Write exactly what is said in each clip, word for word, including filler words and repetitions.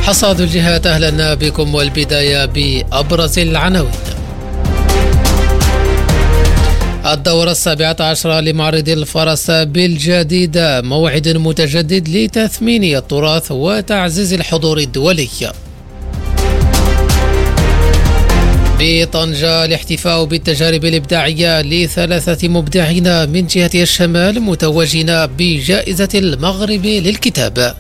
حصاد الجهات، أهلا بكم، والبداية بأبرز العناوين. الدورة السابعة عشرة لمعرض الفرس بالجديدة، موعد متجدد لتثمين التراث وتعزيز الحضور الدولي. بطنجة الاحتفاء بالتجارب الإبداعية لثلاثة مبدعين من جهة الشمال متوجين بجائزة المغرب للكتاب.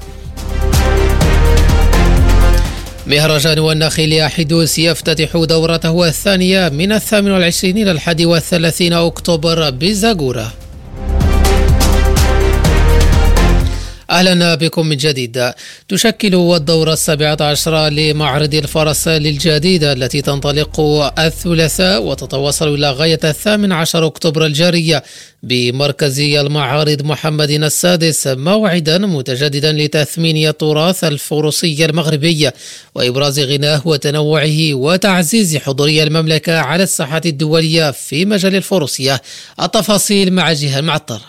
مهرجان والنخيل أحدوث يفتتح دورته الثانية من الثامن والعشرين إلى الحادي والثلاثين أكتوبر بزاغورة. أهلا بكم من جديد. تشكل الدورة السابعة عشرة لمعرض الفرس للجديدة التي تنطلق الثلاثاء وتتواصل إلى غاية الثامن عشر أكتوبر الجارية بمركز المعارض محمد السادس موعدا متجددا لتثمين التراث الفروسي المغربي وإبراز غناه وتنوعه وتعزيز حضورية المملكة على الساحات الدولية في مجال الفروسية. التفاصيل مع جهة المعطر.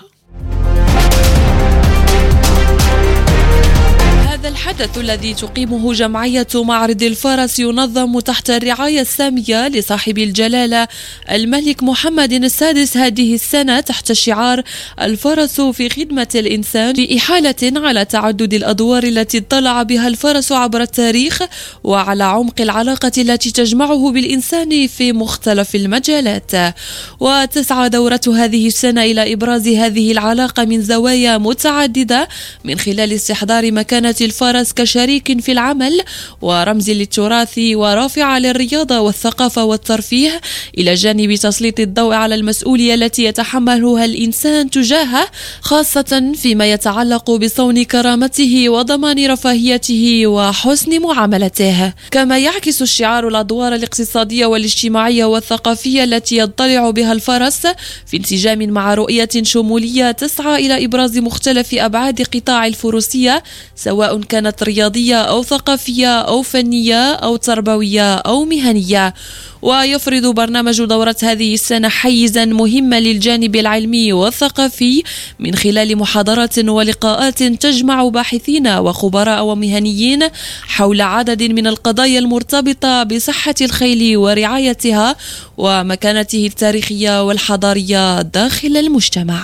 هذا الحدث الذي تقيمه جمعية معرض الفرس ينظم تحت الرعاية السامية لصاحب الجلالة الملك محمد السادس هذه السنة تحت شعار الفرس في خدمة الإنسان، لإحالة على تعدد الأدوار التي اطلع بها الفرس عبر التاريخ وعلى عمق العلاقة التي تجمعه بالإنسان في مختلف المجالات. وتسعى دورة هذه السنة إلى إبراز هذه العلاقة من زوايا متعددة من خلال استحضار مكانة الفرس كشريك في العمل ورمز للتراث ورافع للرياضة والثقافة والترفيه، إلى جانب تسليط الضوء على المسؤولية التي يتحملها الإنسان تجاهه، خاصة فيما يتعلق بصون كرامته وضمان رفاهيته وحسن معاملته. كما يعكس الشعار الأدوار الاقتصادية والاجتماعية والثقافية التي يضطلع بها الفرس في انسجام مع رؤية شمولية تسعى إلى إبراز مختلف أبعاد قطاع الفروسية، سواء كانت رياضية أو ثقافية أو فنية أو تربوية أو مهنية. ويفرض برنامج دورة هذه السنة حيزا مهما للجانب العلمي والثقافي من خلال محاضرات ولقاءات تجمع باحثين وخبراء ومهنيين حول عدد من القضايا المرتبطة بصحة الخيل ورعايتها ومكانته التاريخية والحضارية داخل المجتمع.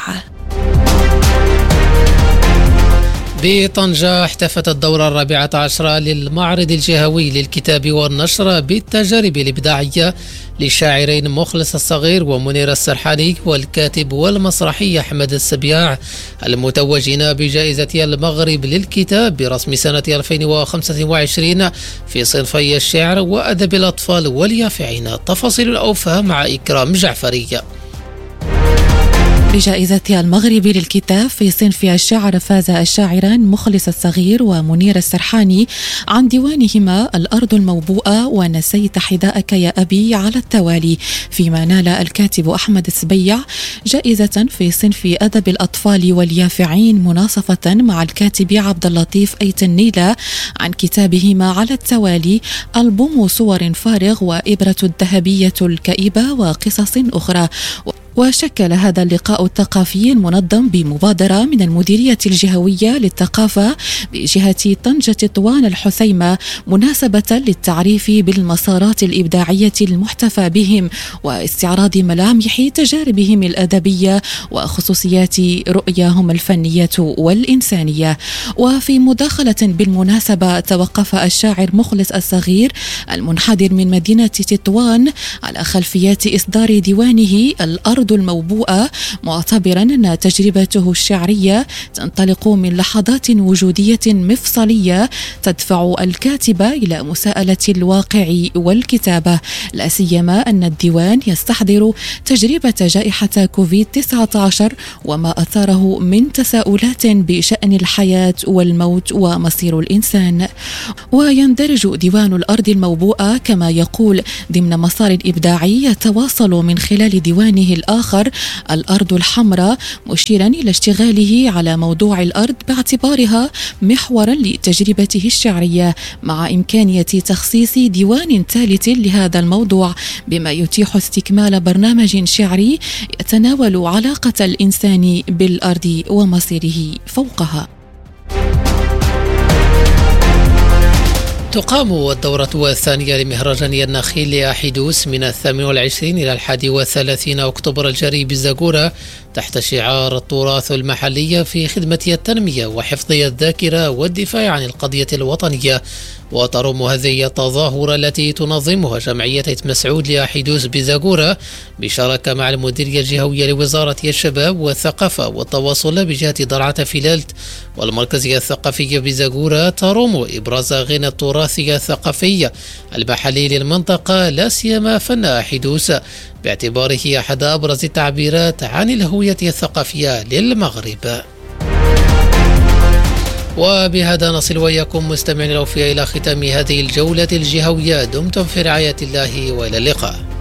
بطنجة احتفت الدورة الرابعة عشرة للمعرض الجهوي للكتاب والنشر بالتجارب الإبداعية للشاعرين مخلص الصغير ومنير السرحاني والكاتب والمسرحي أحمد السبياع المتوجين بجائزة المغرب للكتاب برسم سنة ألفين وخمسة وعشرين في صنفي الشعر وأدب الأطفال واليافعين. تفاصيل الأوفى مع إكرام جعفري. بجائزة المغرب للكتاب في صنف الشعر فاز الشاعران مخلص الصغير ومنير السرحاني عن ديوانهما الأرض الموبوءة ونسيت حذاءك يا أبي على التوالي، فيما نال الكاتب أحمد السبيع جائزة في صنف أدب الأطفال واليافعين مناصفة مع الكاتب عبد اللطيف أيت النيلة عن كتابهما على التوالي ألبوم صور فارغ وإبرة الذهبية الكئيبة وقصص أخرى. وشكل هذا اللقاء الثقافي المنظم بمبادرة من المديرية الجهوية للثقافة بجهة طنجة تطوان الحسيمة مناسبة للتعريف بالمسارات الإبداعية المحتفى بهم واستعراض ملامح تجاربهم الأدبية وخصوصيات رؤياهم الفنية والإنسانية. وفي مداخلة بالمناسبة توقف الشاعر مخلص الصغير المنحدر من مدينة تطوان على خلفيات إصدار ديوانه الأرض الموبوءة، معتبرا أن تجربته الشعرية تنطلق من لحظات وجودية مفصلية تدفع الكاتب إلى مساءلة الواقع والكتابة، لا سيما أن الديوان يستحضر تجربة جائحة كوفيد تسعة عشر وما أثاره من تساؤلات بشأن الحياة والموت ومصير الإنسان. ويندرج ديوان الأرض الموبوءة كما يقول ضمن مسار إبداعي يتواصل من خلال ديوانه الآخر الأرض الحمراء، مشيرا إلى اشتغاله على موضوع الأرض باعتبارها محورا لتجربته الشعرية، مع إمكانية تخصيص ديوان ثالث لهذا الموضوع بما يتيح استكمال برنامج شعري يتناول علاقة الإنسان بالأرض ومصيره فوقها. تقام الدورة الثانية لمهرجان النخيل لأحيدوس من الثامن والعشرين إلى الحادي والثلاثين أكتوبر الجاري بزاغورة تحت شعار التراث المحلي في خدمة التنمية وحفظ الذاكرة والدفاع عن القضية الوطنية. وترم هذه التظاهرة التي تنظمها جمعية مسعود لأحيدوس بزاغورة بشراكة مع المديرية الجهوية لوزارة الشباب والثقافة والتواصل بجهة درعا فيلالت والمركزية الثقافية بزاغورة، ترم إبراز غنى التراث الثقافي المحلي للمنطقة لا سيما فن أحيدوس باعتباره أحد أبرز التعبيرات عن الهوية الثقافية للمغرب. وبهذا نصل وإياكم مستمعين الأوفياء إلى ختام هذه الجولة الجهوية. دمتم في رعاية الله وإلى اللقاء.